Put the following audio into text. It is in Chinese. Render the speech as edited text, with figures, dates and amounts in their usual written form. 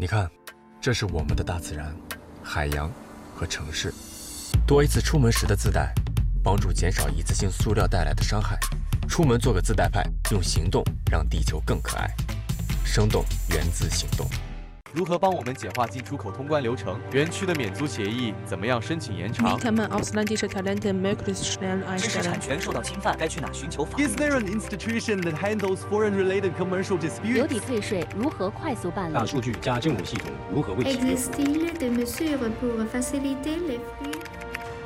你看，这是我们的大自然、海洋和城市。多一次出门时的自带，帮助减少一次性塑料带来的伤害。出门做个自带派，用行动让地球更可爱。生动源自行动。 如何帮我们简化进出口通关流程？园区的免租协议怎么样申请延长？ Wie kann man ausländische Talente möglichst schnell 知识 einstellen? 产权受到侵犯，该去哪寻求法律？ Is there an institution that handles foreign-related commercial 留 disputes? 抵退税如何快速办理？ 大数据加政务系统如何为其用？ Existe-t-il des mesures pour faciliter les flux